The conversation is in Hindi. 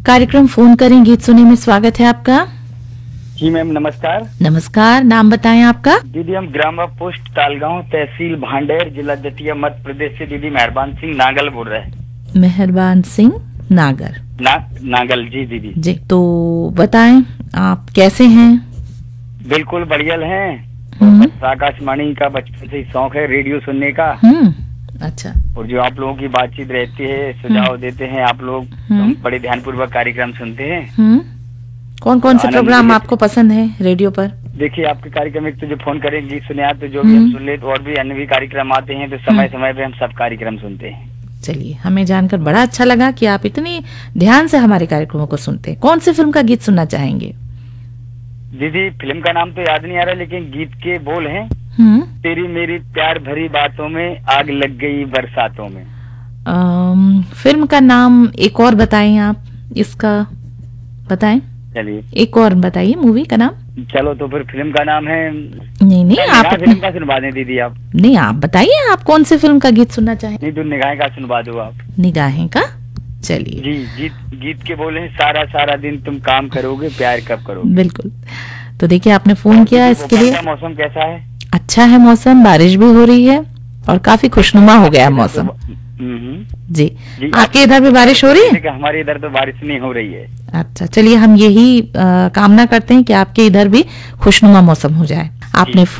कार्यक्रम फोन करें गीत सुने में स्वागत है आपका। जी मैम नमस्कार। नमस्कार, नाम बताएं आपका। दीदी हम ग्राम पोस्ट तालगांव तहसील भांडेर जिला दतिया मध्य प्रदेश से दीदी मेहरबान सिंह नागल बोल रहे हैं। मेहरबान सिंह नागर। नागल जी दीदी जी, तो बताएं आप कैसे हैं। बिल्कुल बढ़िया हैं। आकाशवाणी का बचपन से ही शौक है रेडियो सुनने का। अच्छा। और जो आप लोगों की बातचीत रहती है, सुझाव देते हैं आप लोग, तो हम बड़े ध्यानपूर्वक कार्यक्रम सुनते हैं। कौन कौन से प्रोग्राम आपको पसंद है रेडियो पर। देखिए आपके कार्यक्रम एक तो जो फोन करें गीत सुने तो जो भी हम सुन ले, तो और भी अन्य भी कार्यक्रम आते हैं, तो समय समय पे हम सब कार्यक्रम सुनते हैं। चलिए, हमें जानकर बड़ा अच्छा लगा कि आप इतनी ध्यान से हमारे कार्यक्रमों को सुनते हैं। कौन सी फिल्म का गीत सुनना चाहेंगे। दीदी फिल्म का नाम तो याद नहीं आ रहा, लेकिन गीत के बोल हैं, तेरी मेरी प्यार भरी बातों में आग लग गई बरसातों में। फिल्म का नाम एक और बताएं आप, इसका बताएं। चलिए एक और बताइए मूवी का नाम। चलो तो फिर फिल्म का नाम है। नहीं आप फिल्म का सुनवा दें दीदी आप। नहीं, आप बताइए आप कौन सी फिल्म का गीत सुनना चाहें। नहीं तो निगाहें का सुनवा दो आप। निगाहें का। चलिए जी, गीत के बोले हैं, सारा सारा दिन तुम काम करोगे प्यार कब करोगे। बिल्कुल। तो देखिए आपने फोन किया इसके लिए। मौसम कैसा है। अच्छा है मौसम, बारिश भी हो रही है और काफी खुशनुमा हो गया है मौसम। जी, आपके इधर भी बारिश हो रही है। हमारे इधर तो बारिश नहीं हो रही है। अच्छा, चलिए हम यही कामना करते हैं कि आपके इधर भी खुशनुमा मौसम हो जाए। आपने